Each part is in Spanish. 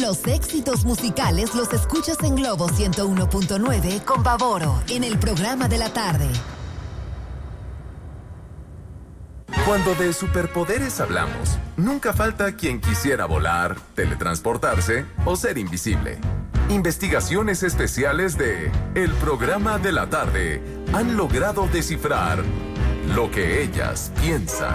Los éxitos musicales los escuchas en Globo 101.9 con Pavoro en el programa de la tarde. Cuando de superpoderes hablamos, nunca falta quien quisiera volar, teletransportarse o ser invisible. Investigaciones especiales de El Programa de la Tarde han logrado descifrar lo que ellas piensan.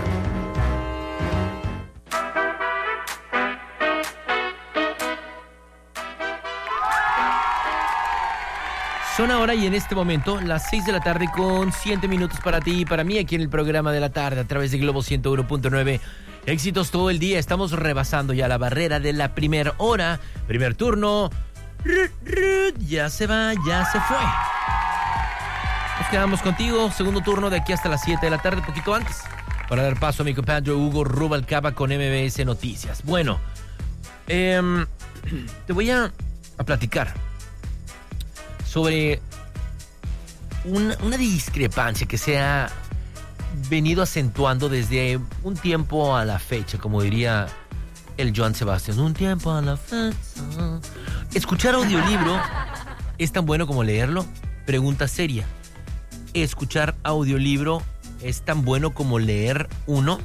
Son ahora y en este momento las 6 de la tarde con 7 minutos para ti y para mí aquí en el Programa de la Tarde a través de Globo 101.9. Éxitos todo el día. Estamos rebasando ya la barrera de la primera hora. Primer turno. Ya se va, ya se fue. Nos quedamos contigo. Segundo turno de aquí hasta las 7 de la tarde, poquito antes, para dar paso a mi compadre Hugo Rubalcaba con MBS Noticias. Bueno, te voy a platicar sobre una discrepancia que se ha venido acentuando desde un tiempo a la fecha, como diría el Joan Sebastián, un tiempo a la fecha. ¿Escuchar audiolibro es tan bueno como leerlo? Pregunta seria. ¿Escuchar audiolibro es tan bueno como leer uno?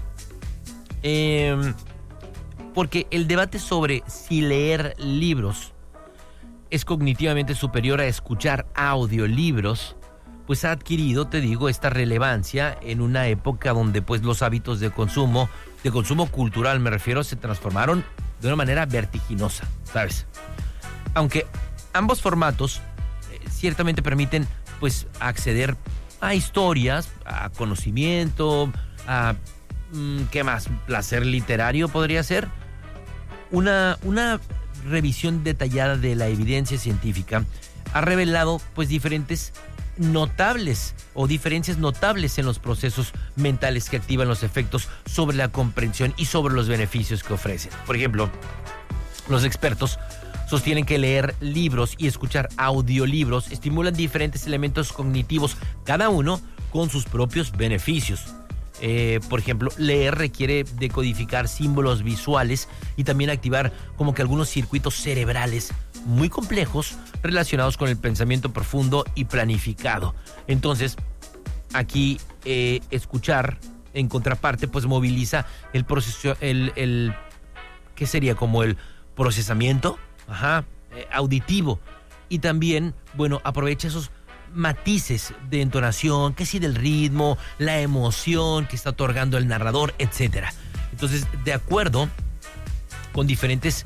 Porque el debate sobre si leer libros es cognitivamente superior a escuchar audiolibros, pues ha adquirido, te digo, esta relevancia en una época donde pues los hábitos de consumo cultural, me refiero, se transformaron de una manera vertiginosa, ¿sabes? Aunque ambos formatos ciertamente permiten pues acceder a historias, a conocimiento, a ¿qué más? Placer literario podría ser. Una revisión detallada de la evidencia científica ha revelado pues diferencias notables en los procesos mentales que activan los efectos sobre la comprensión y sobre los beneficios que ofrecen. Por ejemplo, los expertos sostienen que leer libros y escuchar audiolibros estimulan diferentes elementos cognitivos, cada uno con sus propios beneficios. Por ejemplo, leer requiere decodificar símbolos visuales y también activar como que algunos circuitos cerebrales muy complejos relacionados con el pensamiento profundo y planificado. Entonces, aquí escuchar, en contraparte, pues moviliza el proceso, ¿qué sería? Como el procesamiento auditivo, y también, bueno, aprovecha esos matices de entonación, que sí, del ritmo, la emoción que está otorgando el narrador, etcétera. Entonces, de acuerdo con diferentes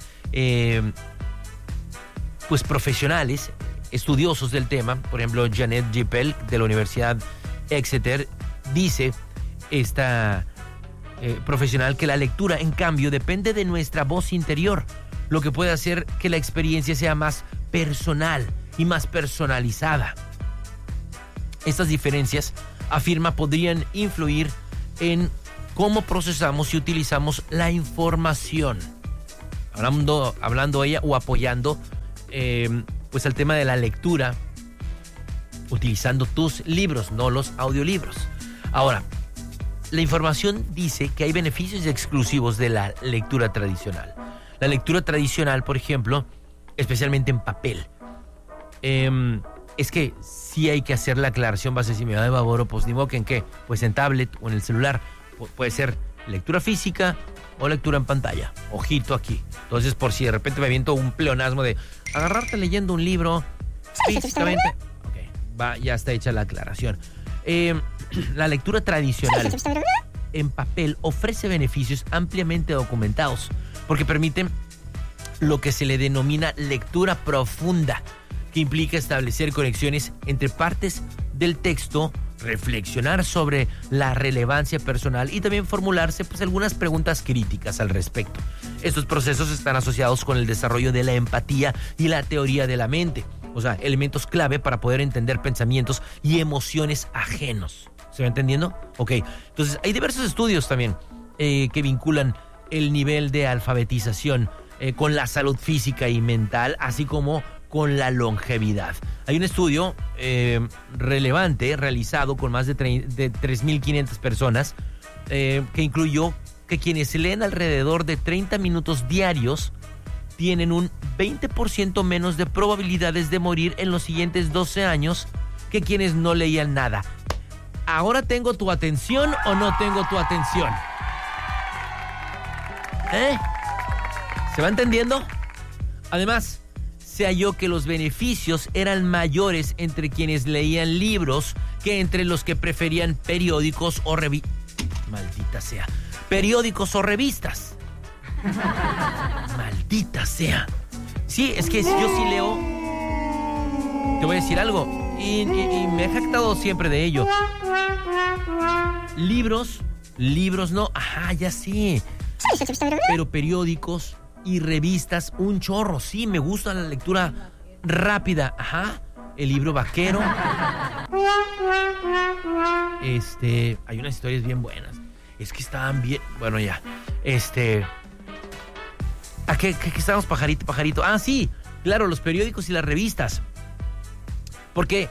pues profesionales, estudiosos del tema, por ejemplo, Janet Gippel de la Universidad Exeter, dice esta profesional que la lectura, en cambio, depende de nuestra voz interior, lo que puede hacer que la experiencia sea más personal y más personalizada. Estas diferencias, afirma, podrían influir en cómo procesamos y utilizamos la información. Hablando ella o apoyando pues el tema de la lectura, utilizando tus libros, no los audiolibros. Ahora, la información dice que hay beneficios exclusivos de la lectura tradicional. La lectura tradicional, por ejemplo, especialmente en papel, es que sí hay que hacer la aclaración. Vas a decir, me va de Bavoro, pues ni modo que en qué, pues en tablet o en el celular. Puede ser lectura física o lectura en pantalla. Ojito aquí. Entonces, por si de repente me aviento un pleonasmo de agarrarte leyendo un libro físicamente. Ok, ya está hecha la aclaración. La lectura tradicional en papel ofrece beneficios ampliamente documentados porque permite lo que se le denomina lectura profunda, que implica establecer conexiones entre partes del texto, reflexionar sobre la relevancia personal y también formularse pues algunas preguntas críticas al respecto. Estos procesos están asociados con el desarrollo de la empatía y la teoría de la mente, o sea, elementos clave para poder entender pensamientos y emociones ajenos. ¿Se va entendiendo? Ok, entonces hay diversos estudios también que vinculan el nivel de alfabetización con la salud física y mental, así como con la longevidad. Hay un estudio relevante realizado con más de 3.500 personas que incluyó que quienes leen alrededor de 30 minutos diarios tienen un 20% menos de probabilidades de morir en los siguientes 12 años que quienes no leían nada. ¿Ahora tengo tu atención o no tengo tu atención? ¿Se va entendiendo? Además, se halló que los beneficios eran mayores entre quienes leían libros que entre los que preferían periódicos o revistas. Maldita sea. Periódicos o revistas. Maldita sea. Sí, es que yo sí leo. Te voy a decir algo. Y me he jactado siempre de ello. Libros no. Ajá, ya sé. Pero periódicos y revistas, un chorro. Sí, me gusta la lectura rápida. Ajá. El libro vaquero. Hay unas historias bien buenas. Es que estaban bien. Bueno, ya. ¿A qué estábamos, pajarito? Ah, sí, claro, los periódicos y las revistas. Porque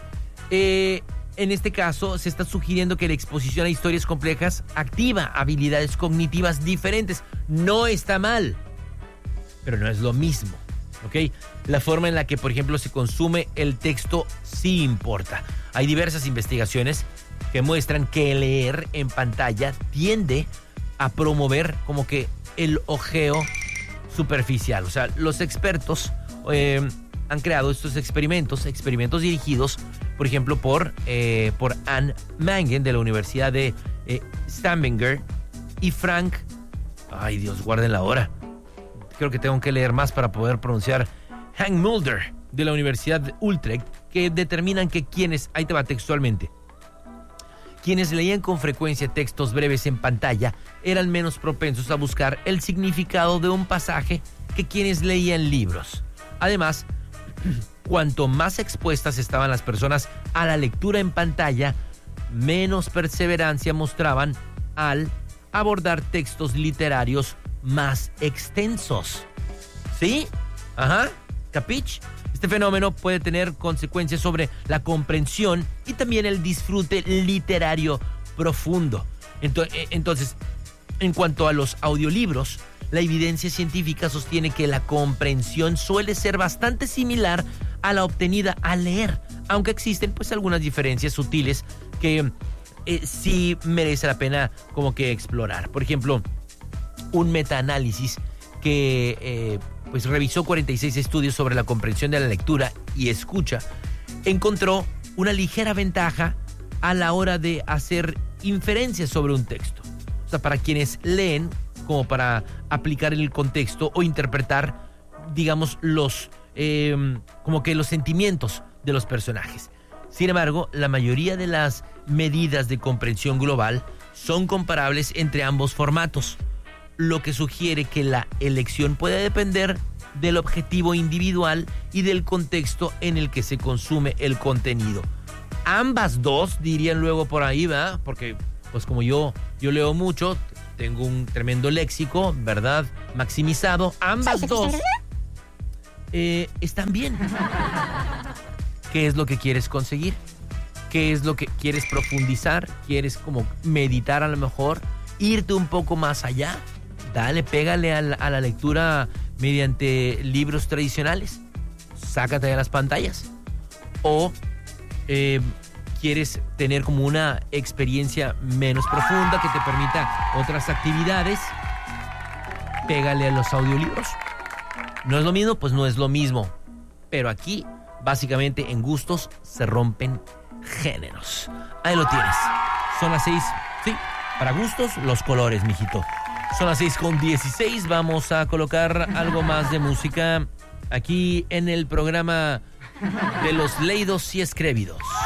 en este caso se está sugiriendo que la exposición a historias complejas activa habilidades cognitivas diferentes. No está mal, pero no es lo mismo, ¿ok? La forma en la que, por ejemplo, se consume el texto sí importa. Hay diversas investigaciones que muestran que leer en pantalla tiende a promover como que el ojeo superficial. O sea, los expertos han creado estos experimentos dirigidos, por ejemplo, por Anne Mangen de la Universidad de Stavanger y Frank, ay Dios, guarden la hora, creo que tengo que leer más para poder pronunciar, Hank Mulder de la Universidad de Utrecht, que determinan que quienes, ahí te va textualmente, quienes leían con frecuencia textos breves en pantalla eran menos propensos a buscar el significado de un pasaje que quienes leían libros. Además, cuanto más expuestas estaban las personas a la lectura en pantalla, menos perseverancia mostraban al abordar textos literarios más extensos. ¿Sí? Ajá. ¿Capich? Este fenómeno puede tener consecuencias sobre la comprensión y también el disfrute literario profundo. Entonces, en cuanto a los audiolibros, la evidencia científica sostiene que la comprensión suele ser bastante similar a la obtenida al leer, aunque existen pues algunas diferencias sutiles que sí merece la pena como que explorar. Por ejemplo, un metaanálisis que pues revisó 46 estudios sobre la comprensión de la lectura y escucha, encontró una ligera ventaja a la hora de hacer inferencias sobre un texto. O sea, para quienes leen, como para aplicar en el contexto o interpretar, digamos, como que los sentimientos de los personajes. Sin embargo, la mayoría de las medidas de comprensión global son comparables entre ambos formatos, lo que sugiere que la elección puede depender del objetivo individual y del contexto en el que se consume el contenido. Ambas dos, dirían luego por ahí, ¿verdad? Porque, pues como yo leo mucho, tengo un tremendo léxico, ¿verdad? Maximizado. Ambas dos están bien. ¿Qué es lo que quieres conseguir? ¿Qué es lo que quieres profundizar? ¿Quieres como meditar a lo mejor? ¿Irte un poco más allá? Dale, pégale a la lectura mediante libros tradicionales. Sácate de las pantallas. O quieres tener como una experiencia menos profunda que te permita otras actividades. Pégale a los audiolibros. ¿No es lo mismo? Pues no es lo mismo. Pero aquí, básicamente, en gustos se rompen géneros. Ahí lo tienes. Son las 6. Sí, para gustos, los colores, mijito. Son las 6:16. Vamos a colocar algo más de música aquí en el programa de los leídos y escrevidos.